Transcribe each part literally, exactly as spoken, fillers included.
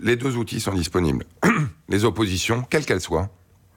les deux outils sont disponibles. Les oppositions, quelles qu'elles soient,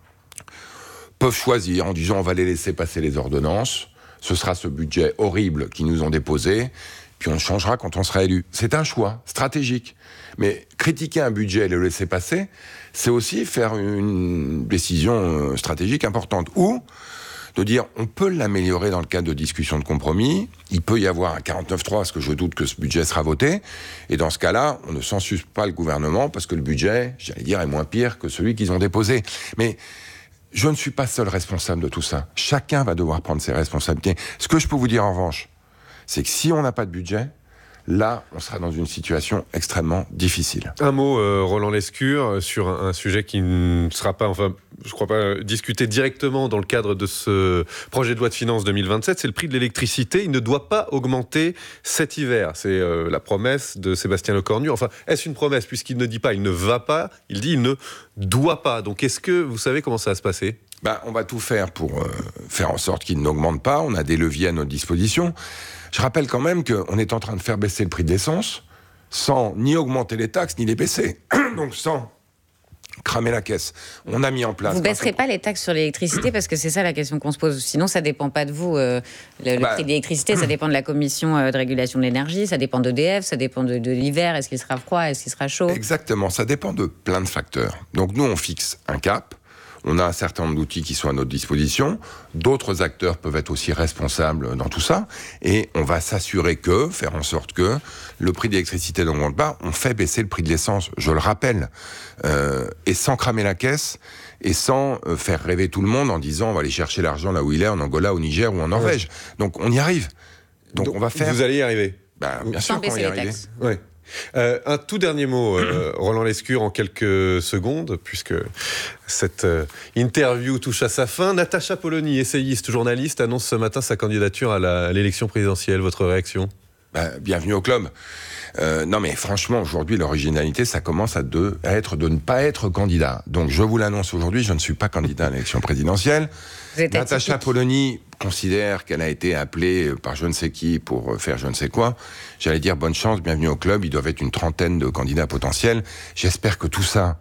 peuvent choisir en disant on va les laisser passer les ordonnances, ce sera ce budget horrible qu'ils nous ont déposé, puis on changera quand on sera élu. C'est un choix stratégique. Mais critiquer un budget et le laisser passer, c'est aussi faire une décision stratégique importante. Ou de dire on peut l'améliorer dans le cadre de discussions de compromis, il peut y avoir un quarante-neuf trois, parce que je doute que ce budget sera voté, et dans ce cas-là, on ne censure pas le gouvernement, parce que le budget, j'allais dire, est moins pire que celui qu'ils ont déposé. Mais je ne suis pas seul responsable de tout ça. Chacun va devoir prendre ses responsabilités. Ce que je peux vous dire en revanche, c'est que si on n'a pas de budget, là, on sera dans une situation extrêmement difficile. Un mot, euh, Roland Lescure, sur un, un sujet qui ne sera pas, enfin, je ne crois pas, discuté directement dans le cadre de ce projet de loi de finances deux mille vingt-sept, c'est le prix de l'électricité. Il ne doit pas augmenter cet hiver. C'est euh, la promesse de Sébastien Lecornu. Enfin, est-ce une promesse, puisqu'il ne dit pas, il ne va pas, il dit, il ne doit pas. Donc, est-ce que vous savez comment ça va se passer ? Ben, on va tout faire pour euh, faire en sorte qu'il n'augmente pas. On a des leviers à notre disposition. Je rappelle quand même qu'on est en train de faire baisser le prix de l'essence sans ni augmenter les taxes, ni les baisser. Donc sans cramer la caisse. On a mis en place... Vous ne baisserez pas les taxes sur l'électricité, parce que c'est ça la question qu'on se pose. Sinon, ça ne dépend pas de vous. Euh, le, le bah, prix de l'électricité, ça dépend de la commission euh, de régulation de l'énergie, ça dépend d'E D F, ça dépend de, de l'hiver. Est-ce qu'il sera froid, est-ce qu'il sera chaud ? Exactement, ça dépend de plein de facteurs. Donc nous, on fixe un cap. On a un certain nombre d'outils qui sont à notre disposition. D'autres acteurs peuvent être aussi responsables dans tout ça. Et on va s'assurer que, faire en sorte que le prix de l'électricité n'augmente pas. On fait baisser le prix de l'essence, je le rappelle. Euh, et sans cramer la caisse, et sans euh, faire rêver tout le monde en disant on va aller chercher l'argent là où il est, en Angola, au Niger ou en Norvège. Ouais. Donc on y arrive. Donc, Donc on va faire... Vous allez y arriver. Ben, bien sans sûr qu'on va y arriver. Ouais. Euh, un tout dernier mot, euh, Roland Lescure, en quelques secondes, puisque cette euh, interview touche à sa fin. Natacha Polony, essayiste, journaliste, annonce ce matin sa candidature à, la, à l'élection présidentielle. Votre réaction ? Ben, bienvenue au club. Euh, non mais franchement, aujourd'hui, l'originalité, ça commence à, de, à être de ne pas être candidat. Donc je vous l'annonce aujourd'hui, je ne suis pas candidat à l'élection présidentielle. Natacha Polony considère qu'elle a été appelée par je ne sais qui pour faire je ne sais quoi. J'allais dire bonne chance, bienvenue au club. Ils doivent être une trentaine de candidats potentiels. J'espère que tout ça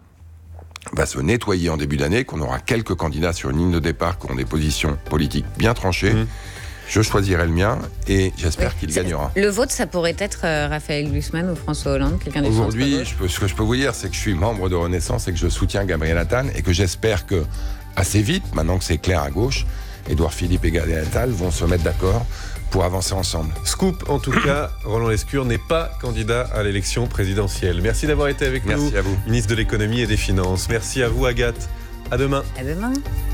va se nettoyer en début d'année, qu'on aura quelques candidats sur une ligne de départ qui ont des positions politiques bien tranchées. Mmh. Je choisirai le mien et j'espère oui, qu'il gagnera. Le vôtre, ça pourrait être euh, Raphaël Glucksmann ou François Hollande, quelqu'un du Aujourd'hui, je peux, ce que je peux vous dire, c'est que je suis membre de Renaissance et que je soutiens Gabriel Attal et que j'espère que, assez vite, maintenant que c'est clair à gauche, Édouard Philippe et Gabriel Attal vont se mettre d'accord pour avancer ensemble. Scoop, en tout cas, Roland Lescure n'est pas candidat à l'élection présidentielle. Merci d'avoir été avec Merci nous, à vous. ministre de l'économie et des finances. Merci à vous, Agathe. À demain. À demain.